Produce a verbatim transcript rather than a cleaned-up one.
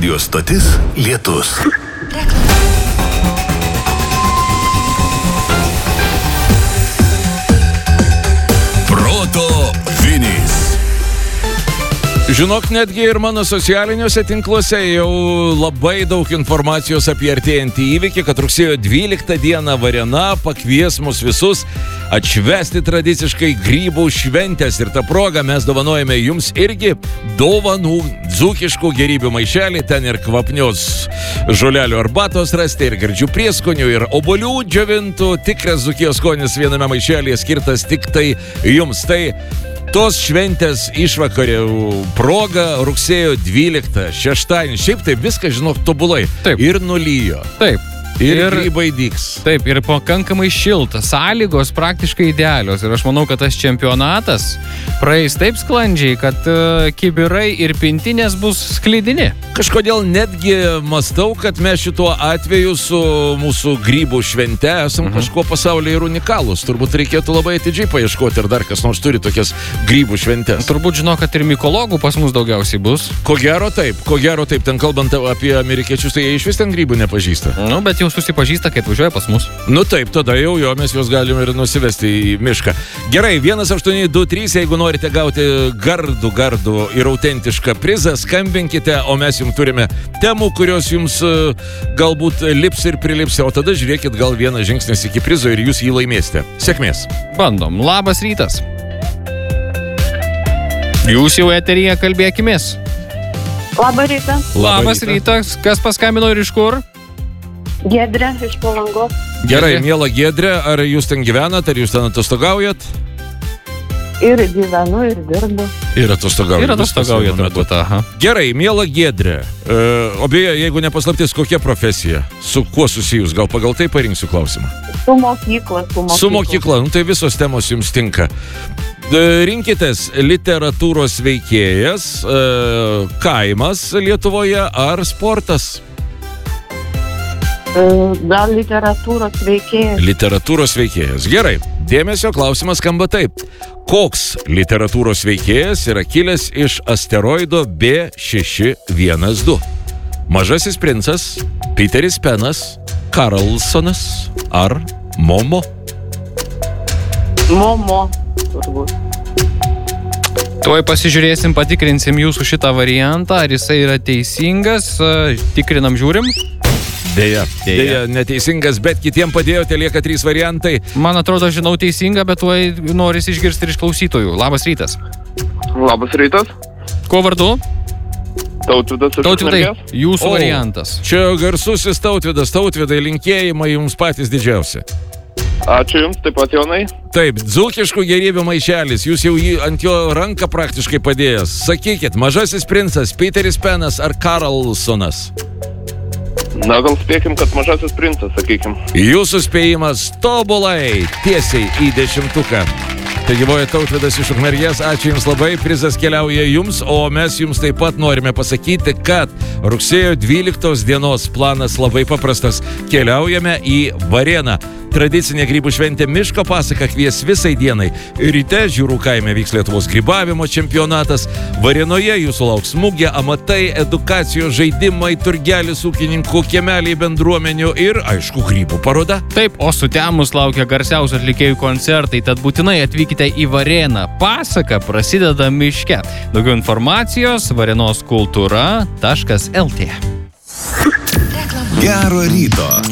Radio stotis Lietus. Proto Vinys. Žinok, netgi ir mano socialiniuose tinkluose jau labai daug informacijos apie artėjantį įvykį, kad rugsėjo dvyliktą dieną Varėna pakvies mus visus atšvęsti tradiciškai grybų šventės. Ir tą progą mes dovanojame jums irgi dovanų dzūkiškų gėrybių maišelį. Ten ir kvapnios žolelių arbatos rasti, ir gardžių prieskonių, ir obuolių džiovintų. Tikras dzūkijos skonis viename maišelyje skirtas tik tai jums. Tai tos šventės išvakarė proga rugsėjo dvyliktą, šeštadienį. Šiaip tai viską, žinok, tobulai. Taip. Ir nulyjo. Taip. Ir, Ir grybai dygs. Taip, ir pakankamai šilta, sąlygos praktiškai idealios. Ir aš manau, kad tas čempionatas praeis taip sklandžiai, kad uh, kibirai ir pintinės bus sklidini. Kažkodėl netgi mastau, kad mes šituo atveju su mūsų grybų švente esam mhm. kažkuo pasaulyje ir unikalus. Turbūt reikėtų labai atidžiai paieškoti, ar dar kas nors turi tokias grybų šventes. Turbūt žinau, kad ir mikologų pas mus daugiausiai bus. Ko gero taip, ko gero taip. Ten kalbant apie amerikiečius, tai jie iš vis ten grybų nepažįsta. Nu, bet jau susipažįsta, kai atvažiuoja pas mus. Nu taip, tada jau jo mes juos galime ir nusivesti į mišką. Gerai, vienas aštuoni du trys, jeigu norite gauti gardų, gardų ir autentišką prizą, skambinkite, o mes jums turime temų, kurios jums uh, galbūt lips ir prilips, o tada žiūrėkit gal vieną žingsnis iki prizo ir jūs jį laimėsite. Sėkmės. Bandom. Labas rytas. Jūs jau eteryje, kalbėkimės. Labą rytą. Labas rytas. Kas paskambino ir iš kur? Giedrė iš Palangos. Gerai, miela Giedrė, ar jūs ten gyvenat, ar jūs ten atostogaujat? Ir gyvenu, ir dirbu. Ir atostogaujat. Ir atostogaujat turbūt, aha. Gerai, miela Giedrė, e, o beje, jeigu nepaslaptis, kokia profesija? Su kuo susijus? Gal pagal tai parinksiu klausimą? Su mokykla, su mokykla. Su mokykla, nu tai visos temos jums tinka. Rinkitės literatūros veikėjas, e, kaimas Lietuvoje ar sportas? Gal literatūros veikėjas. Literatūros veikėjas. Gerai. Dėmesio, klausimas skamba taip. Koks literatūros veikėjas yra kilęs iš asteroido B šeši vienas du? Mažasis princas, Peteris Penas, Karlsonas ar Momo? Momo, turbūt. Tuoj pasižiūrėsim, patikrinsim jūsų šitą variantą, ar jisai yra teisingas. Tikrinam, žiūrim. Deja, deja, deja, neteisingas, bet kitiem padėjote, lieka trys variantai. Man atrodo, žinau teisingą, bet tuoj norisi išgirsti ir iš klausytojų. Labas rytas. Labas rytas. Kuo vardu? Tautvydas iš Tautvydai, Ukmergės. jūsų O, variantas. Čia garsusis Tautvydas. Tautvidai, linkėjimai jums patys didžiausi. Ačiū Jums, taip pat Jonai. Taip, dzūkiškų gėrybių maišelis. Jūs jau jį ant jo ranką praktiškai padėjęs. Sakykit, Mažasis princas, Peteris Penas ar Karlsonas? Na, gal spėkim, kad Mažasis princas, sakykim. Jūsų spėjimas tobulai, tiesiai į dešimtuką. Taigi, buvo Tautvydas iš Ukmergės, ačiū Jums labai, prizas keliauja Jums, o mes Jums taip pat norime pasakyti, kad rugsėjo dvyliktos dienos planas labai paprastas. Keliaujame į Varėną. Tradicinė grybų šventė Miško pasaka kvies visai dienai. Ryte Žiūrų kaime vyks Lietuvos grybavimo čempionatas. Varėnoje jūsų lauks mugė, amatai, edukacijos žaidimai, turgelis ūkininkų, kiemeliai bendruomenių ir, aišku, grybų paroda. Taip, o sutemus laukia garsiausių atlikėjų koncertai, tad būtinai atvykite į Varėną. Pasaka prasideda miške. Daugiau informacijos varėnos kultūra taškas lt. Gero ryto.